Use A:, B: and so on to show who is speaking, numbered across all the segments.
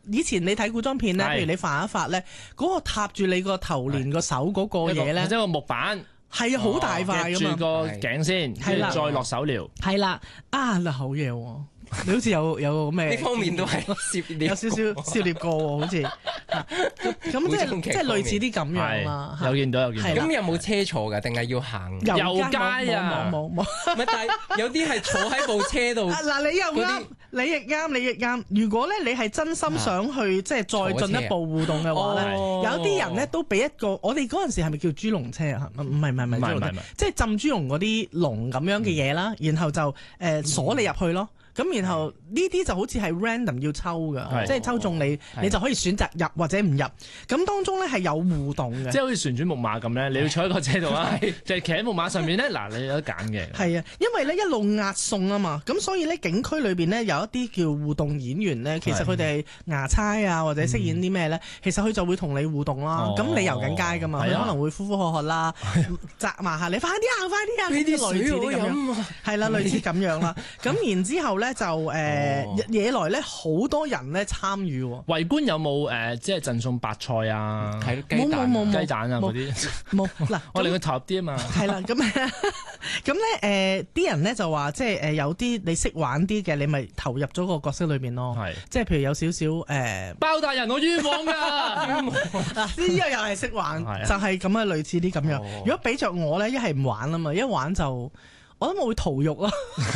A: 以前你睇古裝片咧，譬如你發一發咧，嗰個搭住你個頭連個手嗰個嘢咧，
B: 即係個木板。
A: 係啊，好大塊㗎嘛，
B: 夾住個頸先，跟住再落手療。
A: 係啦，嗱好嘢喎！你好似有咩？
C: 呢方面都係
A: 有少少涉獵過喎，好似咁即係類似啲咁樣啦。
B: 有見到。
C: 咁有冇車坐㗎？定係要行
B: 遊街啊？
A: 冇。
C: 唔係，但係有啲係坐喺部車度。
A: 嗱，你又啱，你亦啱。如果咧你係真心想去即係再進一步互動嘅話咧，有啲人咧都俾一個，我哋嗰陣時係咪叫豬籠車啊？唔係，即係浸豬籠嗰啲籠咁樣嘅嘢啦，然後就鎖你入去咯。咁然後呢啲就好似係 random 要抽㗎，即係抽中你就可以選擇入或者唔入。咁當中咧係有互動嘅，
B: 即係好似旋轉木馬咁咧，你要坐喺個車度啊，就係企喺木馬上面咧。嗱，你有得揀嘅。係
A: 啊，因為咧一路押送啊嘛，咁所以咧景區裏邊咧有一啲叫互動演員咧，其實佢哋係牙差啊或者飾演啲咩咧，其實佢就會同你互動啦。咁你遊緊街㗎嘛，佢可能會呼呼喝喝啦，責罵下你快啲啊，
C: 呢啲
A: 類似啲咁樣，係啦，類似咁樣啦。咁然之後咧就惹來咧好多人咧參與。
B: 圍觀有冇即係贈送白菜啊？
C: 係
A: 冇
B: 雞蛋啊嗰啲
A: 冇嗱，
B: 我令佢投入啲啊嘛。
A: 係啦，咁咧啲人咧就話即係有啲你識玩啲嘅，你咪投入咗個角色裏邊咯。係，即係譬如有少少
B: 包大人我冤枉㗎，
A: 嗱呢個又係識玩，就係咁嘅類似啲咁樣。如果俾着我咧，一係唔玩啊嘛，一玩就我諗我會逃獄咯。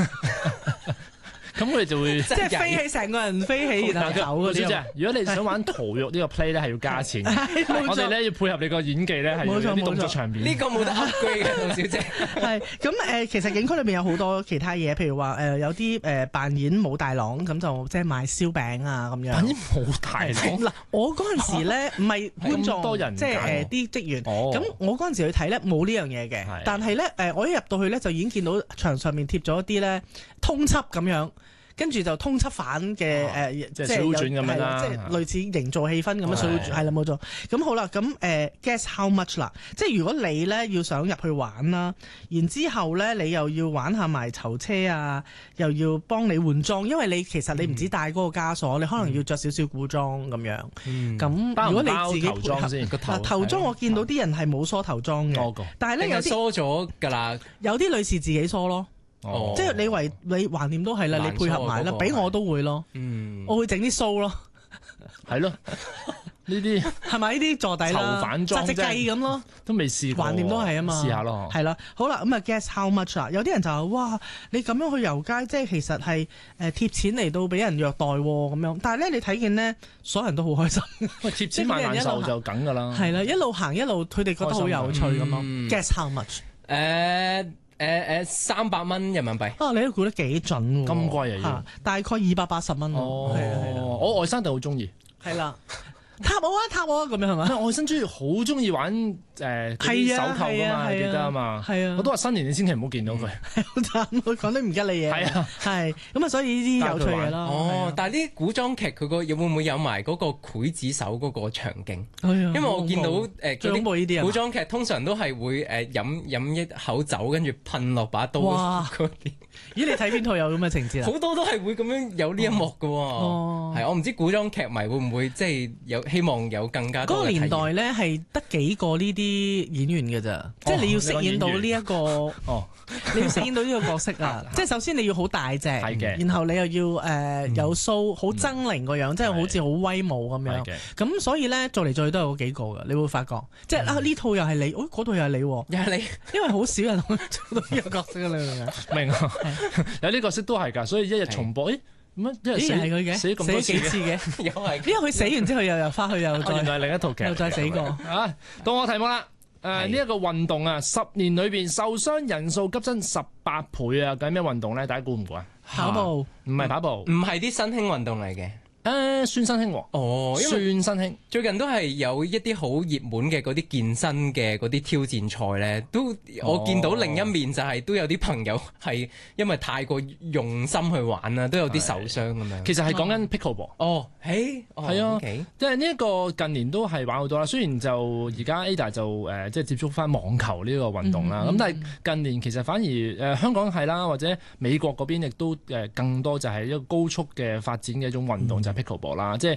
B: 咁佢哋就會
A: 即係飛起，成個人飛起然後走嗰啲。
B: 小姐，如果你想玩逃獄呢個 play 咧，係要加錢。我哋咧要配合你個演技咧，係要啲動作場面。
C: 呢個冇得 upgrade 嘅，杜小姐。
A: 係咁其實景區裏面有好多其他嘢，譬如話有啲扮演武大郎咁就即係賣燒餅啊咁樣。
B: 扮演武大郎
A: 嗱，我嗰陣時咧唔係觀眾，
B: 多人
A: 即係啲職員。咁我嗰陣時去睇咧冇呢樣嘢嘅，但係咧我一入到去咧就已經見到牆上面貼咗一啲咧通緝咁樣。跟住就通緝犯嘅
B: 即係水滸傳咁樣啦，
A: 即係類似營造氣氛咁樣水滸傳係啦冇錯。咁好啦，咁guess how much 啦？即係如果你咧要想入去玩啦，然之後咧你又要玩下埋囚車啊，又要幫你換裝，因為你其實你唔止帶嗰個枷鎖，你可能要着少少古裝咁樣。咁如果你自己
B: 頭裝先，
A: 頭裝我見到啲人係冇梳頭裝嘅，但係咧有啲
C: 梳咗㗎啦，
A: 有啲女士自己梳咯。即係你橫掂都係啦，你配合埋啦，俾我都會咯，我會整啲鬚咯，
B: 係咯，呢啲
A: 係咪呢啲坐底啦，
B: 囚犯裝
A: 紮隻髻咁咯，
B: 都未試過，
A: 橫掂都係啊嘛，
B: 試下咯，係
A: 啦，好啦，咁啊 guess how much 啦？有啲人就話哇，你咁樣去遊街，即係其實係貼錢嚟到俾人虐待咁樣，但係咧你睇見咧，所有人都好開心，
B: 貼錢買難受就梗㗎啦，
A: 係啦，一路行一路，佢哋覺得好有趣咁咯。guess how much？
C: 300蚊人民幣。
A: 你都估得幾準喎？
B: 咁貴啊！
A: 大概280蚊咯。
B: 我外甥就好中意。
A: 係啦。塔我啊咁樣係嘛？
B: 外甥好中意玩啲手扣㗎嘛，記得啊嘛。係啊，我都話新年你千祈唔好見到佢。
A: 好慘，佢講啲唔吉利嘢。係啊，係咁啊，所以呢啲有趣嘢咯。
C: 但係啲古裝劇佢會唔會有埋嗰個劊子手嗰個場景？因為我見到嗰啲古裝劇通常都係會飲一口酒，跟住噴落把刀嗰啲。
A: 咦？你睇邊套有咁嘅情節啊？
C: 好多都係會咁樣有呢一幕㗎喎。係我唔知古裝劇迷會唔會即係有希望有更加多嘅體驗。嗰個年代咧係得幾個呢啲演員嘅咋，即係你要飾演到呢一個，你要飾演到呢個角色啊！即係首先你要好大隻，然後你又要有鬚，好猙獰個樣，即係好似好威武咁樣。咁所以咧做嚟做去都係嗰幾個嘅，你會發覺，即係呢套又係你，嗰套又係你，又係你，因為好少人可以做到呢個角色啊！你明啊？
B: 有啲角色都係㗎，所以一日重播，咁一日
A: 係佢嘅，死咗幾次嘅，
C: 又係，
A: 因為佢死完之後又翻去又再，
B: 原來係另一套劇，
A: 又再死過。
B: 到我題目啦，呢一個運動啊，10年裏邊受傷人數急增18倍啊！究竟咩運動咧？大家估唔估啊？
A: 跑步？
B: 唔係跑步，
C: 唔係啲新興運動嚟嘅。
B: 算新興喎，算新興。
C: 最近都係有一啲好熱門嘅嗰啲健身嘅嗰啲挑戰賽咧，都我見到另一面就係都有啲朋友係因為太過用心去玩啦，都有啲受傷咁樣。
B: 其實係講緊 pickleball。係啊，即係呢一個近年都係玩好多啦。雖然就而家 Ada 就即係接觸翻網球呢個運動啦，咁但係近年其實反而香港係啦，或者美國嗰邊亦都更多就係一個高速嘅發展嘅一種運動，就係 pickleball 啦。即係